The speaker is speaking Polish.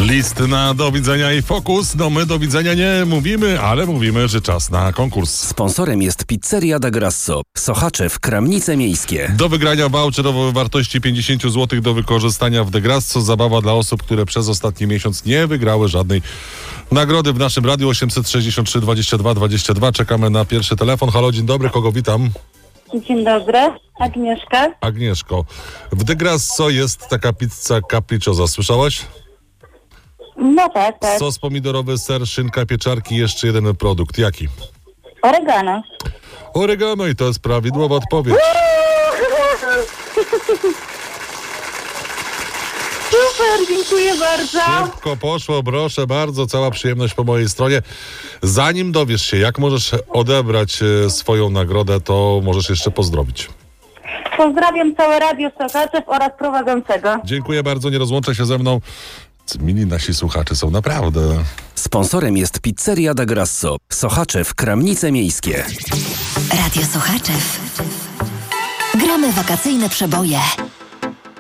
List na do widzenia i fokus. No my do widzenia nie mówimy, ale mówimy, że czas na konkurs. Sponsorem jest Pizzeria da Grasso, Sochaczew, Kramnice Miejskie. Do wygrania voucher o wartości 50 zł do wykorzystania w De Grasso. Zabawa dla osób, które przez ostatni miesiąc nie wygrały żadnej nagrody w naszym radiu 863 22 22. Czekamy na pierwszy telefon. Halo, dzień dobry, kogo witam? Dzień dobry, Agnieszka. Agnieszko, w De Grasso jest taka pizza capricciosa, słyszałaś? No tak. Sos pomidorowy, ser, szynka, pieczarki, jeszcze jeden produkt. Jaki? Oregano. Oregano i to jest prawidłowa odpowiedź. Super, dziękuję bardzo. Szybko poszło, proszę bardzo, cała przyjemność po mojej stronie. Zanim dowiesz się, jak możesz odebrać swoją nagrodę, to możesz jeszcze pozdrowić. Pozdrawiam całe Radio Sochaczew oraz prowadzącego. Dziękuję bardzo, nie rozłączę się ze mną. Mili nasi słuchacze są naprawdę... Sponsorem jest Pizzeria da Grasso, Sochaczew, Kramnice Miejskie. Radio Sochaczew. Gramy wakacyjne przeboje.